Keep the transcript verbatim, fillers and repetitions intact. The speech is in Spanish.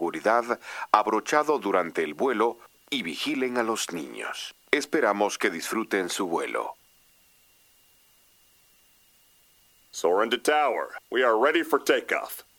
seguridad abrochado durante el vuelo y vigilen a los niños. Esperamos que disfruten su vuelo. Soarin' to tower. We are ready for takeoff.